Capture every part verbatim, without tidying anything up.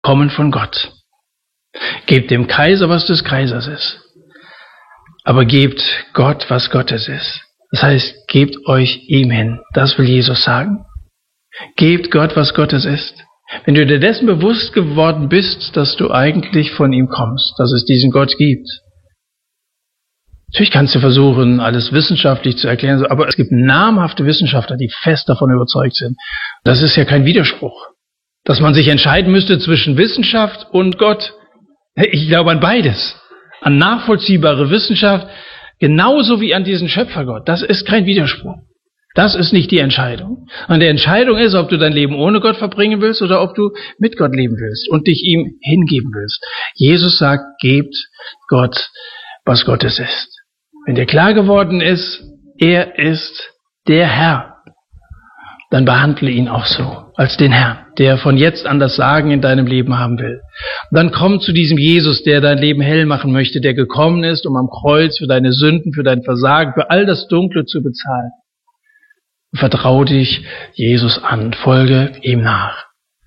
kommen von Gott. Gebt dem Kaiser, was des Kaisers ist. Aber gebt Gott, was Gottes ist. Das heißt, gebt euch ihm hin. Das will Jesus sagen. Gebt Gott, was Gottes ist. Wenn du dir dessen bewusst geworden bist, dass du eigentlich von ihm kommst, dass es diesen Gott gibt. Natürlich kannst du versuchen, alles wissenschaftlich zu erklären, aber es gibt namhafte Wissenschaftler, die fest davon überzeugt sind. Das ist ja kein Widerspruch. Dass man sich entscheiden müsste zwischen Wissenschaft und Gott. Ich glaube an beides. An nachvollziehbare Wissenschaft, genauso wie an diesen Schöpfergott. Das ist kein Widerspruch. Das ist nicht die Entscheidung. Und die Entscheidung ist, ob du dein Leben ohne Gott verbringen willst oder ob du mit Gott leben willst und dich ihm hingeben willst. Jesus sagt, gebt Gott, was Gottes ist. Wenn dir klar geworden ist, er ist der Herr, dann behandle ihn auch so, als den Herrn, der von jetzt an das Sagen in deinem Leben haben will. Und dann komm zu diesem Jesus, der dein Leben hell machen möchte, der gekommen ist, um am Kreuz für deine Sünden, für dein Versagen, für all das Dunkle zu bezahlen. Vertrau dich Jesus an, folge ihm nach.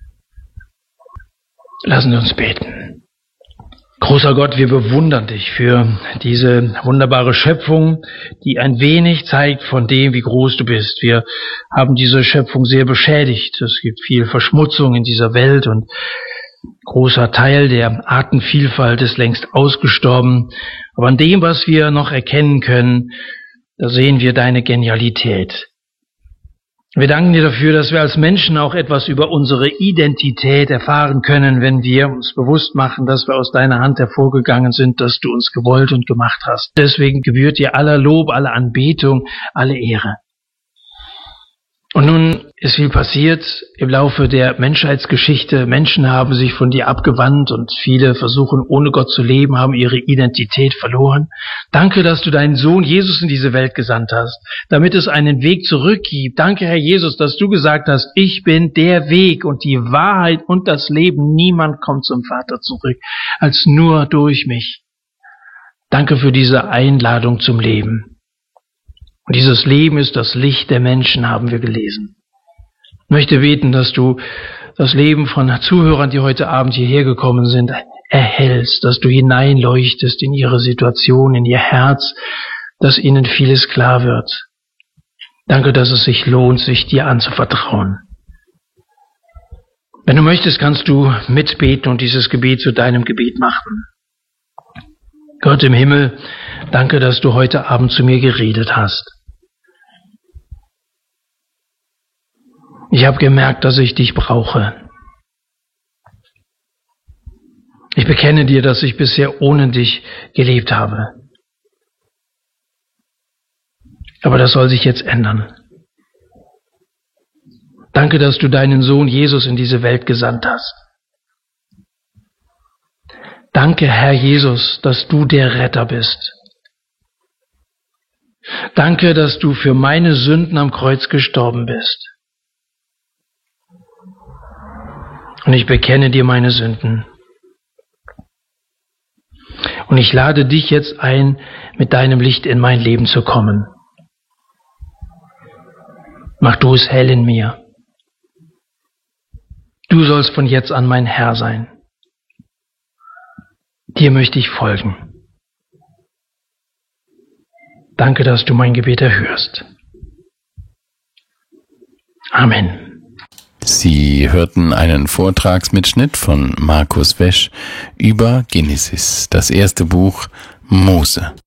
Lassen wir uns beten. Großer Gott, wir bewundern dich für diese wunderbare Schöpfung, die ein wenig zeigt von dem, wie groß du bist. Wir haben diese Schöpfung sehr beschädigt. Es gibt viel Verschmutzung in dieser Welt und ein großer Teil der Artenvielfalt ist längst ausgestorben. Aber an dem, was wir noch erkennen können, da sehen wir deine Genialität. Wir danken dir dafür, dass wir als Menschen auch etwas über unsere Identität erfahren können, wenn wir uns bewusst machen, dass wir aus deiner Hand hervorgegangen sind, dass du uns gewollt und gemacht hast. Deswegen gebührt dir aller Lob, alle Anbetung, alle Ehre. Und nun ist viel passiert im Laufe der Menschheitsgeschichte. Menschen haben sich von dir abgewandt und viele versuchen, ohne Gott zu leben, haben ihre Identität verloren. Danke, dass du deinen Sohn Jesus in diese Welt gesandt hast, damit es einen Weg zurück gibt. Danke, Herr Jesus, dass du gesagt hast, ich bin der Weg und die Wahrheit und das Leben. Niemand kommt zum Vater zurück, als nur durch mich. Danke für diese Einladung zum Leben. Und dieses Leben ist das Licht der Menschen, haben wir gelesen. Ich möchte beten, dass du das Leben von Zuhörern, die heute Abend hierher gekommen sind, erhellst, dass du hineinleuchtest in ihre Situation, in ihr Herz, dass ihnen vieles klar wird. Danke, dass es sich lohnt, sich dir anzuvertrauen. Wenn du möchtest, kannst du mitbeten und dieses Gebet zu deinem Gebet machen. Gott im Himmel, danke, dass du heute Abend zu mir geredet hast. Ich habe gemerkt, dass ich dich brauche. Ich bekenne dir, dass ich bisher ohne dich gelebt habe. Aber das soll sich jetzt ändern. Danke, dass du deinen Sohn Jesus in diese Welt gesandt hast. Danke, Herr Jesus, dass du der Retter bist. Danke, dass du für meine Sünden am Kreuz gestorben bist. Und ich bekenne dir meine Sünden. Und ich lade dich jetzt ein, mit deinem Licht in mein Leben zu kommen. Mach du es hell in mir. Du sollst von jetzt an mein Herr sein. Dir möchte ich folgen. Danke, dass du mein Gebet erhörst. Amen. Sie hörten einen Vortragsmitschnitt von Markus Wesch über Genesis, das erste Buch Mose.